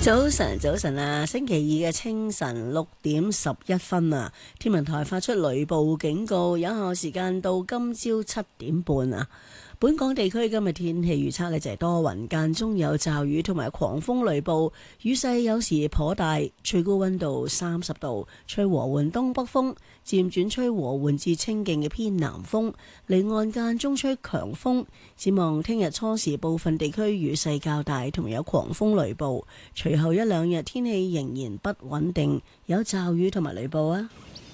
早晨啊！星期二嘅清晨6:11啊，天文台發出雷暴警告，有效時間到今朝7:30啊。本港地區今日天氣預測嘅就係多雲間中有驟雨同埋狂風雷暴，雨勢有時頗大，最高溫度30度，吹和緩東北風，漸轉吹和緩至清勁嘅偏南風，離岸間中吹強風。展望聽日初時部分地區雨勢較大，同埋有狂風雷暴，隨後一兩日天氣仍然不穩定，有驟雨同埋雷暴啊！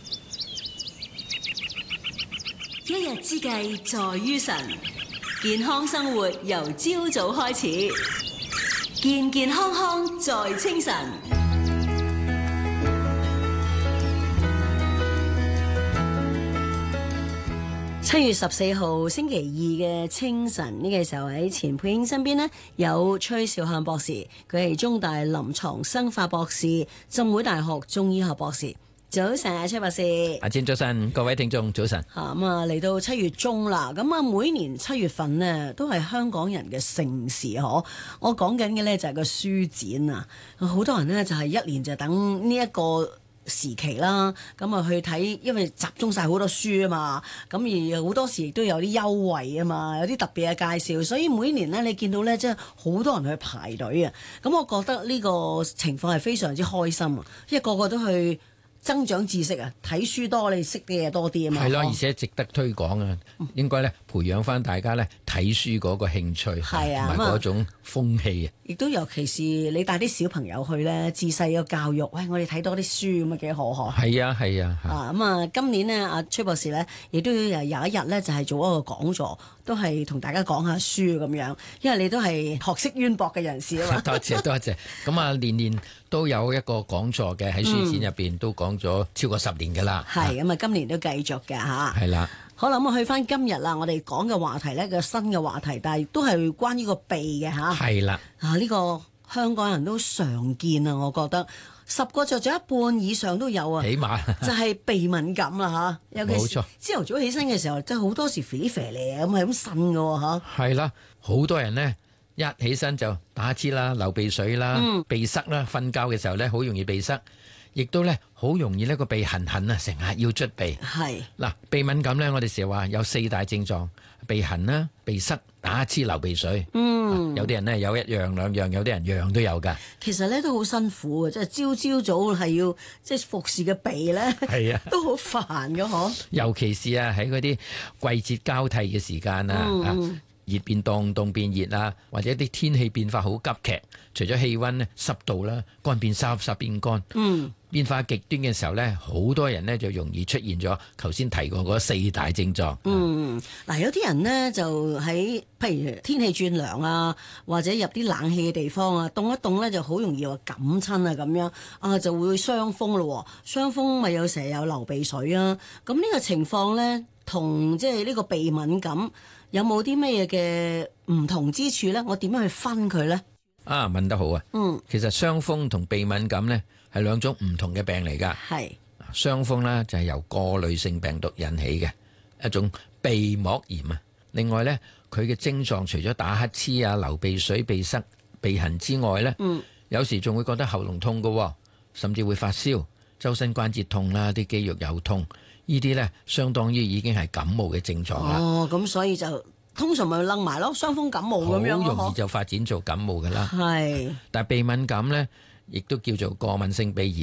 一日之計在於晨，健康生活由朝早開始，健健康康在清晨。 7月14號星期二嘅清晨，呢個時候喺錢佩英身邊呢，有崔兆漢博士，佢係中大臨床生化博士，浸會大學中醫學博士。早晨啊，崔博士。 阿千早晨，各位聽眾早晨。 嚟到7月中啦，咁啊每年7月份呢都係香港人嘅盛事嗬。我講緊嘅呢就係個書展啊，好多人呢就係一年就等呢一個時期啦，咁啊去睇，因為集中晒好多書啊嘛，咁而好多時亦都有啲優惠啊嘛，有啲特別嘅介紹，所以每年呢，你見到呢，即係好多人去排隊啊，咁我覺得呢個情況係非常之開心啊，因為個個都去增長知識啊，睇書多，你識嘅嘢多啲啊嘛。係咯， 而且值得推廣啊，應該咧培養翻大家咧睇書嗰個興趣，係啊，同埋嗰種風氣啊。亦都尤其是你帶啲小朋友去咧，自細嘅教育，喂，我哋睇多啲書咁啊幾好嗬。係啊，係啊。咁啊，今年呢，阿崔博士咧，亦都有一日咧，就係做一個講座，都係同大家講下書咁樣，因為你都係學識淵博嘅人士啊嘛。多謝多謝。咁啊，年年都有一個講座嘅喺書展入邊都講咗超過10年㗎啦。係咁啊，今年都繼續嘅嚇。係啦。好啦，咁啊去翻今日啦，我哋講嘅話題咧，個新嘅話題，但係都係關於個鼻嘅嚇。係啦。呢個香港人都常見啊，我覺得10個著咗一半以上都有啊。起碼就係鼻敏感啦嚇。尤其是朝頭早起身嘅時候，真係好多時肥哩肥咧咁係咁呻嘅喎嚇。係啦，好多人呢，一起身就打乞嗤啦、流鼻水啦、鼻塞啦，瞓覺嘅時候咧好容易鼻塞。亦都咧好容易呢個鼻痕痕啊，成日要捽鼻。係嗱，鼻敏感咧，我哋成日話有4大症狀：鼻痕啦、鼻塞、打乞嗤、流鼻水。有啲人呢，有1樣2樣，有啲人樣都有㗎。其實咧都好辛苦嘅，即係朝早係要即係服侍嘅鼻咧，係啊，都好煩㗎嗬。尤其是啊喺嗰啲季節交替嘅時間啊。熱變凍，凍變熱啊，或者啲天氣變化好急劇，除咗氣溫咧、濕度啦、乾變濕、濕變乾，變化極端嘅時候咧，好多人呢就容易出現咗頭先提過嗰4大症狀。嗱，有啲人呢就喺譬如天氣轉涼啊，或者入啲冷氣嘅地方啊，凍一凍咧就好容易話感親啊咁樣啊，就會傷風咯。傷風咪有成日有流鼻水啊。咁呢個情況咧，同即係呢個鼻敏感有冇啲咩嘅唔同之處咧？我點樣去分佢咧？啊，問得好啊！其實傷風同鼻敏感咧係2種唔同嘅病嚟㗎。係傷風咧就係由過濾性病毒引起嘅一種鼻膜炎啊。另外咧，佢嘅症狀除咗打乞嗤啊、流鼻水、鼻塞、鼻痕之外咧，有時仲會覺得喉嚨痛㗎，甚至會發燒、周身關節痛啦、啲肌肉有痛。呢啲咧相當於已經係感冒嘅症狀啦。哦，咁所以就通常咪擸埋咯，傷風感冒咁樣咯。好容易就發展做感冒㗎啦。係，但係鼻敏感咧，亦都叫做過敏性鼻炎。